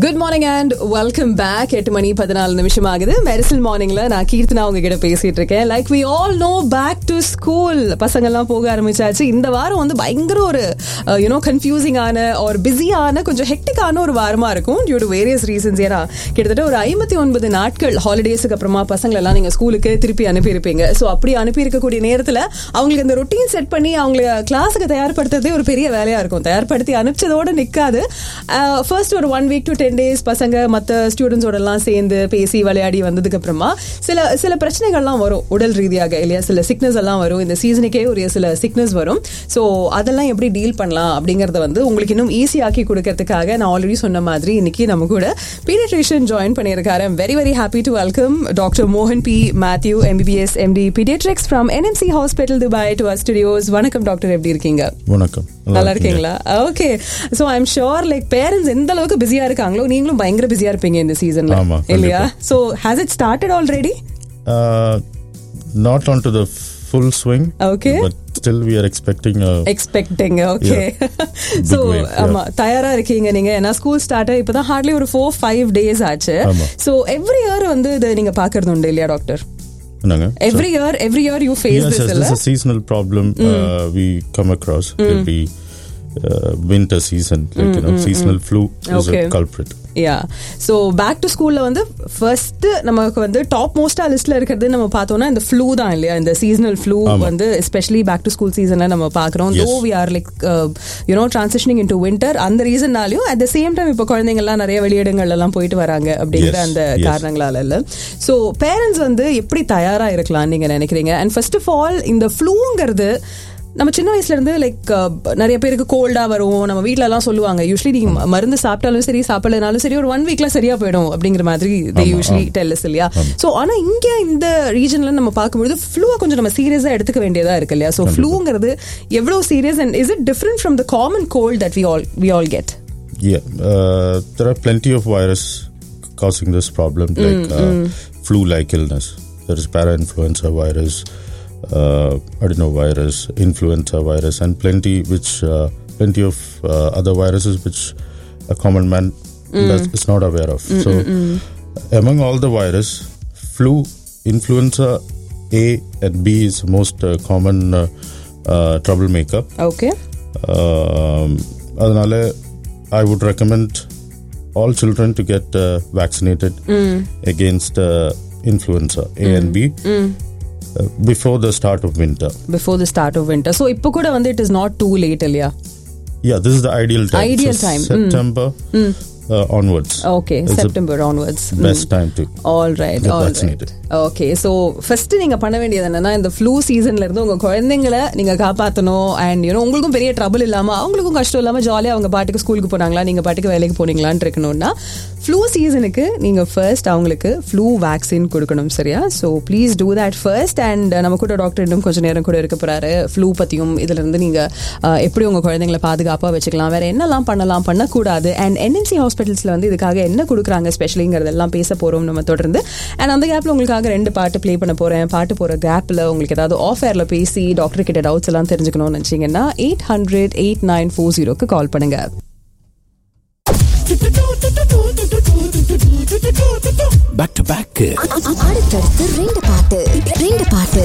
Good morning and welcome back. 8:14 ஆகுது. மெரிசல் மார்னிங்ல நான் கீர்த்தனா உங்ககிட்ட பேசிட்டு இருக்கேன். Like we all know, back to school பசங்கள்லாம் போக ஆரம்பிச்சாச்சு. இந்த வாரம் வந்து பயங்கர ஒரு கன்ஃபியூசிங்கான ஒரு பிஸியான கொஞ்சம் ஹெக்டிக்கான ஒரு வாரமா இருக்கும் டியூ டு வேரியஸ் ரீசன்ஸ். ஏன்னா கிட்டத்தட்ட ஒரு 59 நாட்கள் ஹாலிடேஸுக்கு அப்புறமா பசங்களெல்லாம் நீங்க ஸ்கூலுக்கு திருப்பி அனுப்பியிருப்பீங்க. ஸோ அப்படி அனுப்பி இருக்கக்கூடிய நேரத்தில் அவங்களுக்கு இந்த ரொட்டீன் செட் பண்ணி அவங்களை கிளாஸுக்கு தயார்படுத்துறதே ஒரு பெரிய வேலையா இருக்கும். தயார்படுத்தி அனுப்பிச்சதோட நிற்காது. ஃபர்ஸ்ட் ஒரு 1 week to 10 days பசங்க மற்ற ஸ்டூடெண்ட்ஸோட எல்லாம் சேர்ந்து பேசி விளையாடி வந்ததுக்கு அப்புறமா சில பிரச்சனைகள்லாம் வரும் உடல் ரீதியாக இல்லையா. சில சிக்னஸ் எல்லாம் வரும். இந்த சீசனுக்கே ஒரு சில சிக்னஸ் வரும். ஸோ அதெல்லாம் எப்படி டீல் பண்ணலாம் அப்படிங்கறத வந்து உங்களுக்கு இன்னும் ஈஸி ஆக்கி கொடுக்கறதுக்காக நான் ஆல்ரெடி சொன்ன மாதிரி இன்னைக்கு நம்ம கூட பீடியாட்ரிஷியன் ஜாயின் பண்ணியிருக்காரு. Very very happy to welcome doctor மோகன் B Matthew, MBBS MD Pediatrics from NMC Hospital Dubai to our studios. வணக்கம் டாக்டர், எப்படி இருக்கீங்க? வணக்கம், நல்லா இருக்கீங்களா? Okay. So I am sure like parents எந்த அளவுக்கு பிஸியா இருக்காங்களோ நீங்களும் பயங்கர பிஸியா இருப்பீங்க இந்த சீசன்ல இல்லையா? So has it started already? Not onto the full swing. Okay. But still we are expecting. Okay. So ஆமா, தயாரா இருக்கீங்க நீங்க? ஏன்னா ஸ்கூல் ஸ்டார்ட் இப்பதான் ஹார்ட்லி ஒரு 4-5 days ஆச்சு. ஸோ எவ்ரி இயர் வந்து இதை நீங்க பாக்குறது உண்டு இல்லையா doctor? Every year you face this. Yes, this is a seasonal problem we come across every winter season. Like, seasonal flu is a culprit. Yeah. So back to school la வந்து first நமக்கு வந்து top மோஸ்டா லிஸ்ட்ல இருக்கிறது நம்ம பார்த்தோம்னா இந்த flu தான் இல்லையா? இந்த seasonal flu வந்து especially back to school seasonல நம்ம பார்க்கறோம். Though we are like transitioning into winter, அந்த ரீசன்னாலயும் at the same time இப்ப குழந்தைங்க எல்லாம் நிறைய வெளியிடங்கள்ல எல்லாம் போயிட்டு வராங்க அப்படிங்கிற அந்த காரணங்களால இல்ல. So parents வந்து எப்படி தயாரா இருக்கலாம் நீங்க நினைக்கிறீங்க? And first of all இந்த ஃப்ளூங்கிறது நம்ம சின்ன வயசுல இருந்து லைக் நிறைய பேருக்கு கோல்டா வரும். நம்ம வீட்ல எல்லாம் சொல்லுவாங்க யூஸ்வலி நீங்க மருந்து சாப்பிட்டாலும் சரி சாப்பிடலனாலும் சரி ஒரு 1 weekல சரியா போயிடும் அப்படிங்கிற மாதிரி they usually tell us இல்லையா? சோ ஆனா இங்க இந்த ரீஜன்ல நம்ம பார்க்கும்போது ஃப்ளூவை கொஞ்சம் நம்ம சீரியஸா எடுத்துக்க வேண்டியதா இருக்கு இல்லையா? சோ ஃப்ளூங்கிறது எவ்வளவு serious and is it different from the common cold that we all get? Yeah, there are plenty of virus causing this problem, like flu-like illness. There is para-influenza virus, adenovirus, influenza virus, and plenty of other viruses which a common man is not aware of. So among all the virus, flu, influenza A and B is the most common troublemaker. Okay. Adanale I would recommend all children to get vaccinated against influenza A and B before the start of winter. So இப்போ கூட வந்து it is not too late இல்லையா? Yeah, this is the ideal time. September onwards. Okay, September onwards. Best time to all right. Okay, so first நீங்க பண்ண வேண்டியது என்னன்னா இந்த flu சீசன்ல இருந்து உங்க குழந்தைங்களை நீங்க காப்பாத்தணும். அண்ட் உங்களுக்கும் பெரிய ட்ரபிள் இல்லாம அவங்களுக்கும் கஷ்டம் இல்லாம ஜாலியா அவங்க பாட்டுக்கு ஸ்கூலுக்கு போனாங்களா நீங்க பாட்டுக்கு வேலைக்கு போனீங்களான்னு இருக்கணும்னா ஃப்ளூ சீசனுக்கு நீங்க ஃபர்ஸ்ட் அவங்களுக்கு ஃப்ளூ வேக்சின் கொடுக்கணும். சரியா? So please do that first. And நம்ம கூட டாக்டர் இன்னும் கொஞ்சம் நேரம் கூட இருக்க போறாரு. ஃப்ளூ பத்தியும் இதுல இருந்து நீங்க எப்படி உங்க குழந்தைங்களை பாதுகாப்பா வச்சுக்கலாம், வேற என்னெல்லாம் பண்ணக்கூடாது, அண்ட் NMC ஹாஸ்பிட்டல்ஸ்ல வந்து இதுக்காக என்ன கொடுக்குறாங்க ஸ்பெஷலிங்கிறதெல்லாம் பேச போறோம் நம்ம தொடர்ந்து. அண்ட் அந்த கேப்ல உங்களுக்காக 2 பாட்டு ப்ளே பண்ண போறேன். பாட்டு போற கேப்ல உங்களுக்கு ஏதாவது ஆஃப் ஏர்ல பேசி டாக்டர் கிட்ட டவுட்ஸ் எல்லாம் தெரிஞ்சுக்கணும்னு நினைச்சீங்கன்னா 800-8940 கால் பண்ணுங்க. பேக் டு பேக் அடுத்தடுத்து 2 பாட்டு